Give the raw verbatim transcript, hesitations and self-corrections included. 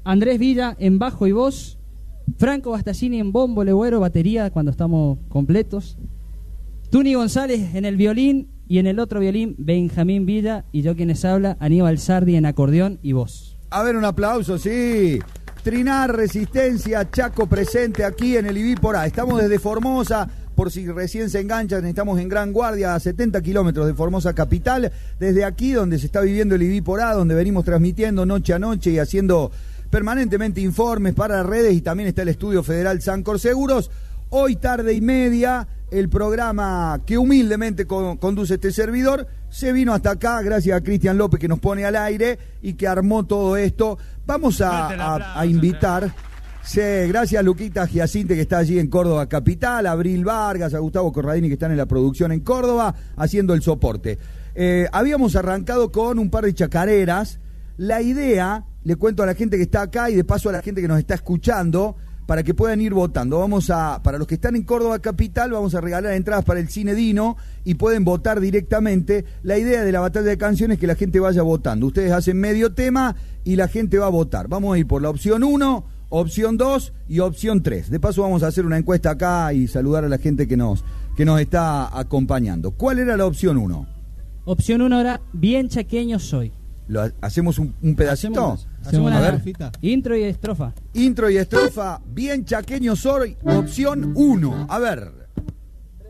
Andrés Villa en bajo y voz, Franco Bastaglini en bombo, legüero, batería cuando estamos completos, Tuni González en el violín y en el otro violín Benjamín Villa y yo quienes habla, Aníbal Sardi en acordeón y voz. A ver, un aplauso, sí. Trinar, Resistencia, Chaco presente aquí en el Ibí por A. Estamos desde Formosa, por si recién se enganchan, estamos en Gran Guardia, a setenta kilómetros de Formosa capital. Desde aquí, donde se está viviendo el Ibí por A, donde venimos transmitiendo noche a noche y haciendo permanentemente informes para redes, y también está el Estudio Federal Sancor Seguros. Hoy, tarde y media, el programa que humildemente con, conduce este servidor se vino hasta acá gracias a Cristian López, que nos pone al aire y que armó todo esto. Vamos a, a, a invitar, sí, gracias a Luquita Giacinte, que está allí en Córdoba capital, a Abril Vargas, a Gustavo Corradini, que están en la producción en Córdoba haciendo el soporte. Eh, habíamos arrancado con un par de chacareras. La idea, le cuento a la gente que está acá y de paso a la gente que nos está escuchando, para que puedan ir votando. Vamos a, para los que están en Córdoba capital, vamos a regalar entradas para el Cine Dino y pueden votar directamente. La idea de la batalla de canciones es que la gente vaya votando. Ustedes hacen medio tema y la gente va a votar. Vamos a ir por la opción uno, opción dos y opción tres. De paso vamos a hacer una encuesta acá y saludar a la gente que nos, que nos está acompañando. ¿Cuál era la opción uno? Opción uno era Bien Chaqueño Soy. ¿Lo, ¿Hacemos un, un pedacito? Hacemos, hacemos una, a ver. Intro y estrofa. Intro y estrofa, Bien Chaqueño Soy, opción uno. A ver.